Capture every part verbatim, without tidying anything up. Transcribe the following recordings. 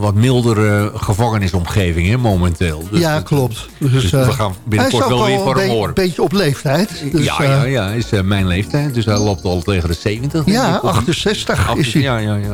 wat mildere gevangenisomgeving, hè, momenteel. Dus, ja, klopt. Dus, dus uh, we gaan binnenkort wel weer voor hem horen. Een beetje op leeftijd. Dus, ja, ja, ja, is uh, mijn leeftijd. Dus hij loopt al tegen de zeventig. Ja, achtenzestig is hij. Ja, ja, ja.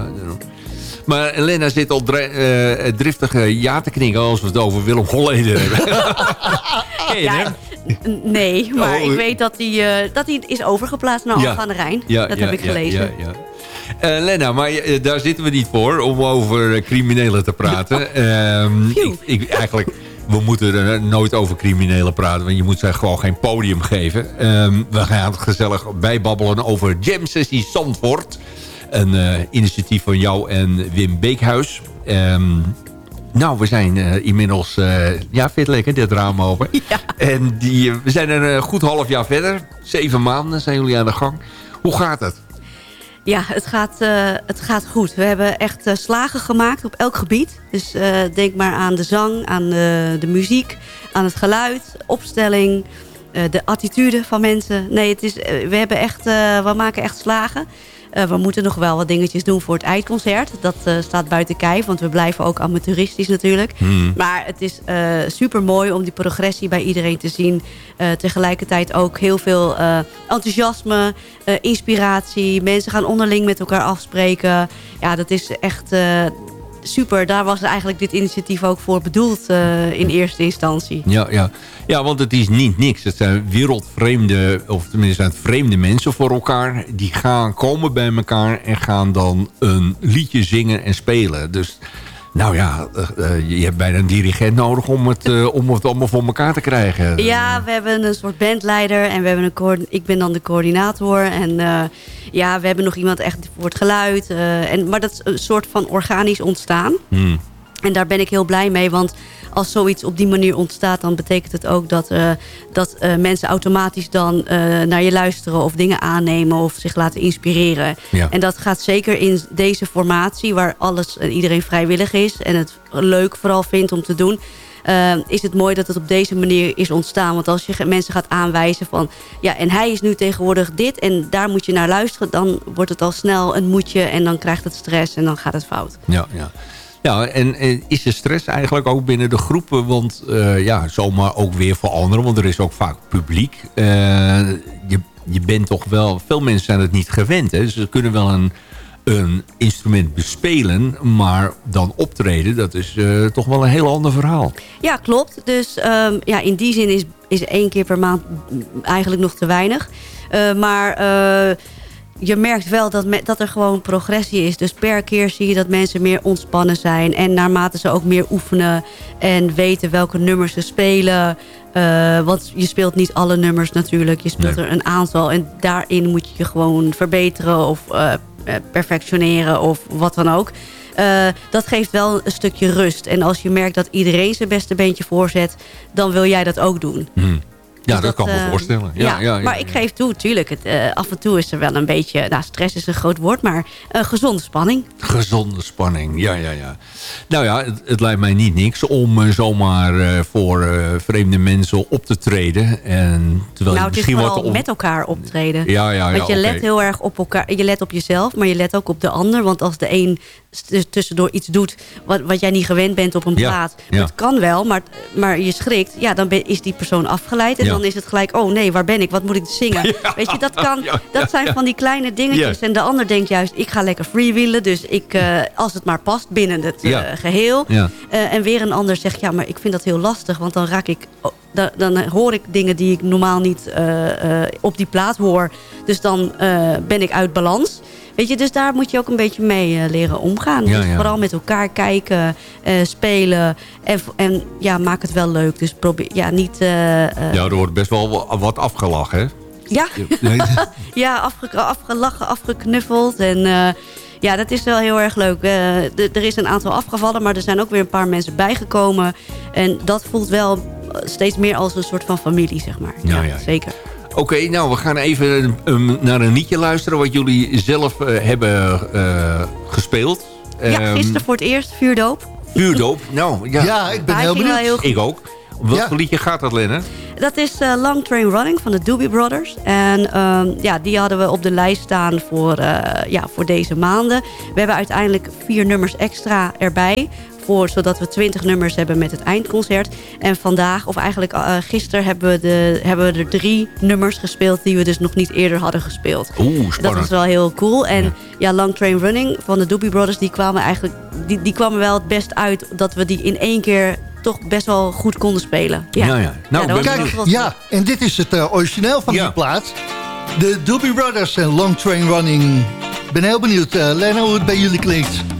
Maar Lena zit al dri uh, driftig uh, ja te knikken als we het over Willem Holleder hebben. Ken je ja, hem? Nee, maar oh, ik weet dat hij, uh, dat hij is overgeplaatst naar ja. Alphen aan de Rijn. Ja, dat ja, heb ik gelezen. Ja, ja, ja. Uh, Lena, maar uh, daar zitten we niet voor om over uh, criminelen te praten. Um, ik, ik, eigenlijk, we moeten er nooit over criminelen praten, want je moet ze gewoon geen podium geven. Um, we gaan het gezellig bijbabbelen over Jam Sessie Zandvoort. Een uh, initiatief van jou en Wim Beekhuis. Um, nou, we zijn uh, inmiddels... Uh, ja, vind je lekker, dit raam open. Ja. En die, we zijn een uh, goed half jaar verder. Zeven maanden zijn jullie aan de gang. Hoe gaat het? Ja, het gaat, uh, het gaat goed. We hebben echt uh, slagen gemaakt op elk gebied. Dus uh, denk maar aan de zang, aan de, de muziek, aan het geluid, opstelling, uh, de attitude van mensen. Nee, het is, uh, we, hebben echt, uh, we maken echt slagen. Uh, we moeten nog wel wat dingetjes doen voor het eindconcert. Dat uh, staat buiten kijf, want we blijven ook amateuristisch natuurlijk. Hmm. Maar het is uh, super mooi om die progressie bij iedereen te zien. Uh, tegelijkertijd ook heel veel uh, enthousiasme, uh, inspiratie. Mensen gaan onderling met elkaar afspreken. Ja, dat is echt... Uh, super, daar was eigenlijk dit initiatief ook voor bedoeld uh, in eerste instantie. Ja, ja. ja, want het is niet niks. Het zijn wereldvreemde, of tenminste zijn het vreemde mensen voor elkaar. Die gaan komen bij elkaar en gaan dan een liedje zingen en spelen. Dus nou ja, uh, je hebt bijna een dirigent nodig om het, uh, om het allemaal voor elkaar te krijgen. Ja, we hebben een soort bandleider en we hebben een ik ben dan de coördinator. En uh, ja, we hebben nog iemand echt voor het geluid. Uh, en, maar dat is een soort van organisch ontstaan. Hmm. En daar ben ik heel blij mee, want als zoiets op die manier ontstaat, dan betekent het ook dat, uh, dat uh, mensen automatisch dan uh, naar je luisteren of dingen aannemen of zich laten inspireren. Ja. En dat gaat zeker in deze formatie, waar alles en iedereen vrijwillig is en het leuk vooral vindt om te doen. Uh, is het mooi dat het op deze manier is ontstaan. Want als je mensen gaat aanwijzen van... ja, en hij is nu tegenwoordig dit en daar moet je naar luisteren... dan wordt het al snel een moedje en dan krijgt het stress en dan gaat het fout. Ja, ja. Ja, en, en is er stress eigenlijk ook binnen de groepen? Want uh, ja, zomaar ook weer voor anderen. Want er is ook vaak publiek. Uh, je, je bent toch wel... Veel mensen zijn het niet gewend. Hè? Ze kunnen wel een, een instrument bespelen. Maar dan optreden, dat is uh, toch wel een heel ander verhaal. Ja, klopt. Dus um, ja, in die zin is, is één keer per maand eigenlijk nog te weinig. Uh, maar... Uh, je merkt wel dat, me, dat er gewoon progressie is. Dus per keer zie je dat mensen meer ontspannen zijn. En naarmate ze ook meer oefenen en weten welke nummers ze spelen. Uh, want je speelt niet alle nummers natuurlijk. Je speelt nee. er een aantal. En daarin moet je je gewoon verbeteren of uh, perfectioneren of wat dan ook. Uh, dat geeft wel een stukje rust. En als je merkt dat iedereen zijn beste beentje voorzet, dan wil jij dat ook doen. Hmm. Ja, dus dat, dat kan me uh, voorstellen. Ja, ja, ja, ja, maar ja. ik geef toe, tuurlijk. Het, uh, af en toe is er wel een beetje... Nou, stress is een groot woord, maar uh, gezonde spanning. Gezonde spanning, ja, ja, ja. Nou ja, het, het lijkt mij niet niks om uh, zomaar uh, voor uh, vreemde mensen op te treden. En terwijl nou, je het is misschien vooral wat met elkaar optreden. Ja, ja, ja. Want je okay. let heel erg op elkaar. Je let op jezelf, maar je let ook op de ander. Want als de een tussendoor iets doet wat, wat jij niet gewend bent op een plaat. Ja, ja. Het kan wel, maar, maar je schrikt. Ja, dan ben, is die persoon afgeleid. En ja. dan is het gelijk, oh nee, waar ben ik? Wat moet ik zingen? Ja. Weet je, dat, kan, ja, ja, dat zijn ja. van die kleine dingetjes. Ja. En de ander denkt juist, ik ga lekker freewheelen. Dus ik, uh, als het maar past binnen het uh, ja. geheel. Ja. Uh, en weer een ander zegt, ja, maar ik vind dat heel lastig. Want dan raak ik... Oh, da, dan hoor ik dingen die ik normaal niet uh, uh, op die plaat hoor. Dus dan uh, ben ik uit balans. Weet je, dus daar moet je ook een beetje mee uh, leren omgaan. Ja, dus ja. Vooral met elkaar kijken, uh, spelen en, en ja, maak het wel leuk. Dus probeer, ja, niet... Uh, uh, ja, er wordt best wel wat afgelachen, hè? Ja, ja afge, afgelachen, afgeknuffeld en... Uh, ja, dat is wel heel erg leuk. Uh, d- er is een aantal afgevallen, maar er zijn ook weer een paar mensen bijgekomen. En dat voelt wel steeds meer als een soort van familie, zeg maar. Ja, ja, ja. Zeker. Oké, okay, nou, we gaan even um, naar een liedje luisteren... wat jullie zelf uh, hebben uh, gespeeld. Ja, um, gisteren voor het eerst, vuurdoop. Vuurdoop, nou, ja. Ja, ik ben heel benieuwd. Heel ik ook. Wat ja. voor liedje gaat dat, Lenne? Dat is uh, Long Train Running van de Doobie Brothers. En um, ja, die hadden we op de lijst staan voor, uh, ja, voor deze maanden. We hebben uiteindelijk vier nummers extra erbij... voor... zodat we twintig nummers hebben met het eindconcert. En vandaag, of eigenlijk uh, gisteren... Hebben we, de, hebben we er drie nummers gespeeld... die we dus nog niet eerder hadden gespeeld. Oeh, spannend. Dat was wel heel cool. En ja, ja Long Train Running van de Doobie Brothers... die kwamen eigenlijk die, die kwamen wel het best uit... dat we die in één keer... toch best wel goed konden spelen. Ja, ja, ja. Nou, ja, kijk, ja, en dit is het uh, origineel van ja. die plaat. De Doobie Brothers en Long Train Running. Ik ben heel benieuwd, uh, Leno, hoe het bij jullie klinkt.